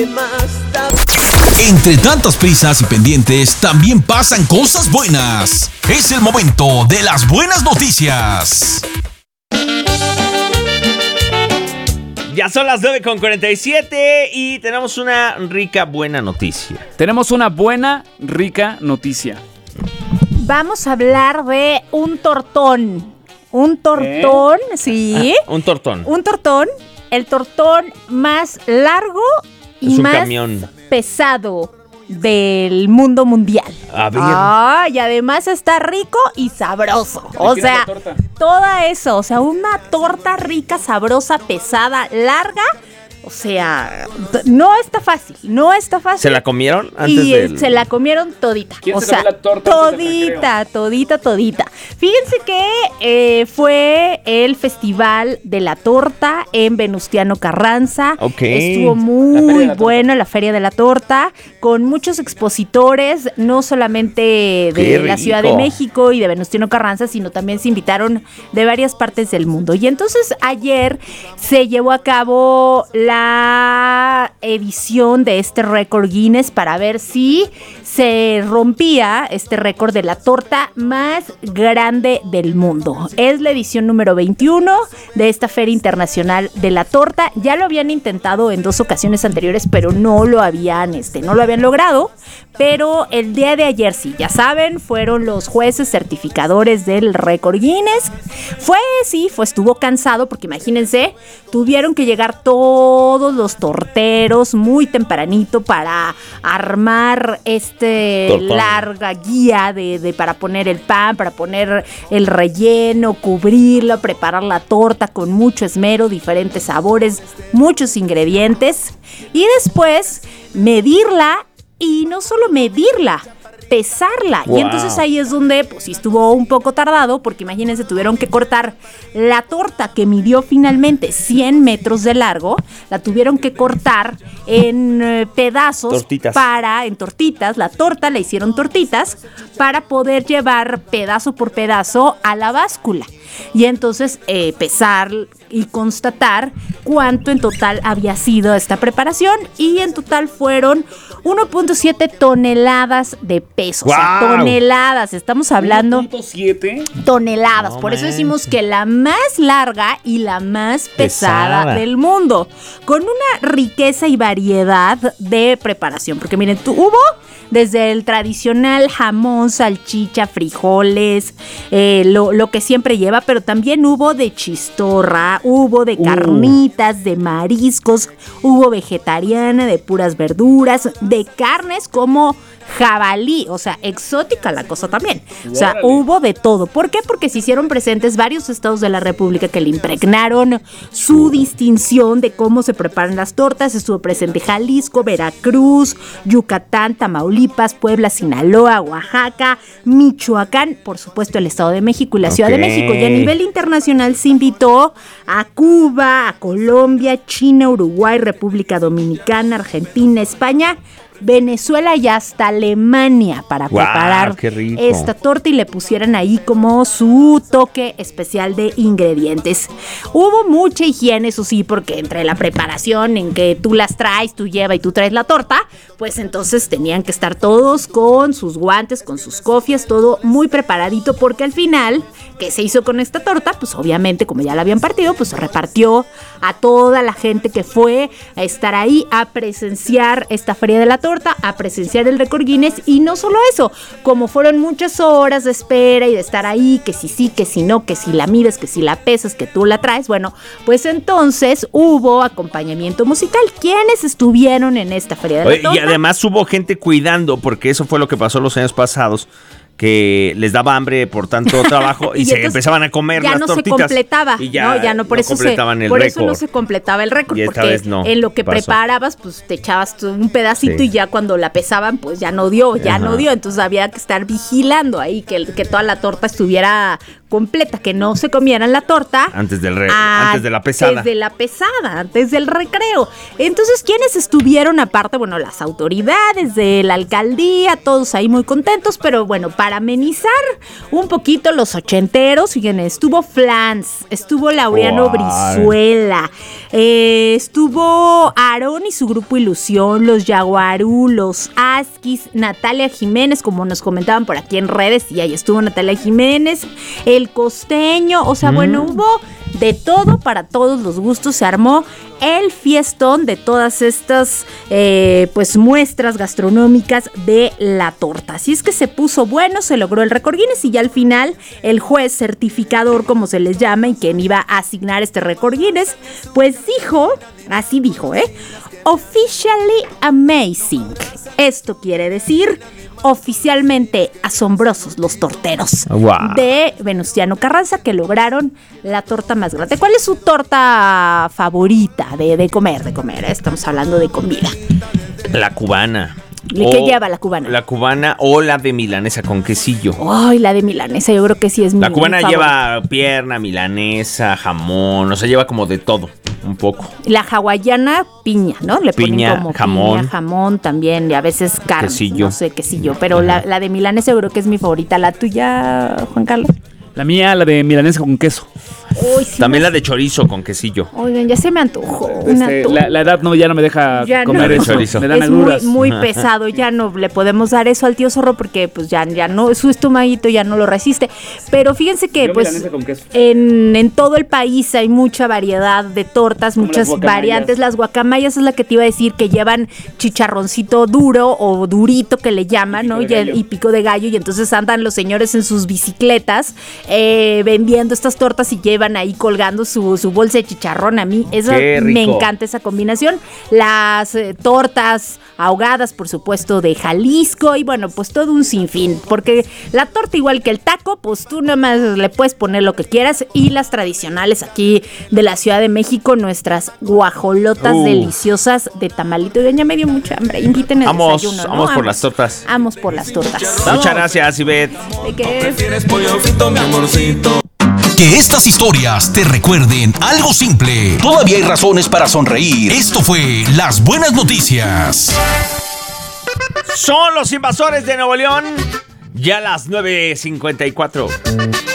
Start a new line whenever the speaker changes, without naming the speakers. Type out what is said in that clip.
Entre tantas prisas y pendientes, también pasan cosas buenas. Es el momento de las buenas noticias.
Ya son las 9:47 y tenemos una rica buena noticia.
Tenemos una buena, rica noticia.
Vamos a hablar de un tortón. Un tortón, sí.
Un tortón.
Un tortón. El tortón más largo y más
camión
pesado del mundo mundial.
A ver.
Y además está rico y sabroso. O sea, todo eso. O sea, una torta rica, sabrosa, pesada, larga. O sea, no está fácil.
¿Se la comieron
antes se la comieron todita.
¿Quién
o
se
sea,
comió la torta
todita. Fíjense que fue el Festival de la Torta en Venustiano Carranza.
Okay.
Estuvo muy bueno la Feria de la Torta, con muchos expositores, no solamente de la Ciudad de México y de Venustiano Carranza, sino también se invitaron de varias partes del mundo. Y entonces ayer se llevó a cabo la edición de este récord Guinness para ver si se rompía este récord de la torta más grande del mundo. Es la edición número 21 de esta Feria Internacional de la Torta. Ya lo habían intentado en 2 ocasiones anteriores, pero no lo habían logrado. Pero el día de ayer, sí, ya saben, fueron los jueces certificadores del récord Guinness. Estuvo cansado porque imagínense, tuvieron que llegar todos los torteros muy tempranito para armar larga guía para poner el pan, para poner el relleno, cubrirlo, preparar la torta con mucho esmero, diferentes sabores, muchos ingredientes y después medirla. Y no solo medirla, pesarla. Wow. Y entonces ahí es donde, pues sí estuvo un poco tardado, porque imagínense, tuvieron que cortar la torta que midió finalmente 100 metros de largo, la tuvieron que cortar en pedazos, en tortitas, la torta la hicieron tortitas, para poder llevar pedazo por pedazo a la báscula. Y entonces pesar y constatar cuánto en total había sido esta preparación, y en total fueron 1.7 toneladas de peso. Wow. O sea, toneladas, estamos hablando
1.7
toneladas. Por eso decimos que la más larga y la más pesada del mundo, con una riqueza y variedad de preparación. Porque miren, hubo desde el tradicional jamón, salchicha, frijoles, lo que siempre lleva, pero también hubo de chistorra, hubo de carnitas, de mariscos, hubo vegetariana, de puras verduras, de carnes como jabalí, o sea, exótica la cosa también. O sea, hubo de todo. ¿Por qué? Porque se hicieron presentes varios estados de la República que le impregnaron su distinción de cómo se preparan las tortas. Estuvo presente Jalisco, Veracruz, Yucatán, Tamaulipas, Puebla, Sinaloa, Oaxaca, Michoacán, por supuesto el Estado de México y la Ciudad de México. Y a nivel internacional se invitó a Cuba, a Colombia, China, Uruguay, República Dominicana, Argentina, España, Venezuela y hasta Alemania para preparar esta torta y le pusieran ahí como su toque especial de ingredientes. Hubo mucha higiene, eso sí, porque entre la preparación en que tú las traes, tú llevas y tú traes la torta, pues entonces tenían que estar todos con sus guantes, con sus cofias, todo muy preparadito, porque al final, ¿qué se hizo con esta torta? Pues obviamente, como ya la habían partido, pues se repartió a toda la gente que fue a estar ahí a presenciar esta Feria de la Torta, a presenciar el récord Guinness. Y no solo eso, como fueron muchas horas de espera y de estar ahí, que si sí, que si no, que si la mides, que si la pesas, que tú la traes, bueno, pues entonces hubo acompañamiento musical. ¿Quiénes estuvieron en esta Feria de la Torta?
Y además hubo gente cuidando, porque eso fue lo que pasó los años pasados, que les daba hambre por tanto trabajo y se empezaban a comer las tortitas.
Ya no se completaba. Y por eso no se completaba el récord.
Y
porque en lo que preparabas, pues te echabas un pedacito y ya cuando la pesaban, pues ya no dio. Entonces había que estar vigilando ahí que toda la torta estuviera completa, que no se comieran la torta antes de la pesada. Antes del recreo. Entonces, ¿quiénes estuvieron aparte? Bueno, las autoridades de la alcaldía, todos ahí muy contentos, pero bueno, para para amenizar un poquito los ochenteros, fíjense, estuvo Flans, estuvo Laureano Brizuela, estuvo Aarón y su grupo Ilusión, los Yaguarú, los Askis, Natalia Jiménez, como nos comentaban por aquí en redes, y ahí estuvo Natalia Jiménez, el Costeño, o sea, bueno, hubo de todo para todos los gustos, se armó el fiestón de todas estas pues muestras gastronómicas de la torta. Así es que se puso bueno, se logró el récord Guinness y ya al final el juez certificador, como se les llama, y quien iba a asignar este récord Guinness, pues dijo, officially amazing. Esto quiere decir oficialmente asombrosos los torteros de Venustiano Carranza, que lograron la torta más grande. ¿Cuál es su torta favorita de comer? Estamos hablando de comida.
La cubana.
¿Y qué lleva la cubana?
La cubana o la de milanesa con quesillo.
Ay, la de milanesa, yo creo que sí es mi
La cubana
favorita.
lleva pierna, milanesa, jamón, o sea, lleva como de todo, un poco.
La hawaiana, piña, ¿no? Le
Piña,
ponen como
jamón.
piña, jamón también, y a veces carne,
Quesillo.
no sé, quesillo. Pero la de milanesa yo creo que es mi favorita. ¿La tuya, Juan Carlos?
La mía, la de milanesa con queso.
Uy, sí,
También la de chorizo con quesillo.
Oigan, ya se me antojó.
La edad ya no me deja
Ya
comer
no.
eso.
Chorizo.
Me dan
Es muy,
agruras.
muy pesado, ya no le podemos dar eso al tío Zorro porque pues ya no, su estomaguito ya no lo resiste. Pero fíjense que
Yo
pues
milanesa con queso.
en todo el país hay mucha variedad de tortas,
Como
muchas
las guacamayas.
variantes. Las guacamayas es la que te iba a decir, que llevan chicharroncito duro o durito que le llaman, ¿no? Y pico de gallo, y entonces andan los señores en sus bicicletas vendiendo estas tortas y llevan ahí colgando su bolsa de chicharrón. A mí eso
Qué rico.
me encanta, esa combinación. Las tortas ahogadas, por supuesto, de Jalisco, y bueno, pues todo un sinfín, porque la torta, igual que el taco, pues tú nada más le puedes poner lo que quieras, y las tradicionales aquí de la Ciudad de México, nuestras guajolotas deliciosas de tamalito. Y ya me dio mucha hambre, inviten al desayuno, ¿no?
Vamos por las tortas.
Vamos por las tortas.
Muchas gracias, Ivette.
¿De qué?
¿Prefieres pollo frito, mi amorcito? Que estas historias te recuerden algo simple. Todavía hay razones para sonreír. Esto fue Las Buenas Noticias.
Son los invasores de Nuevo León. Ya las 9:54.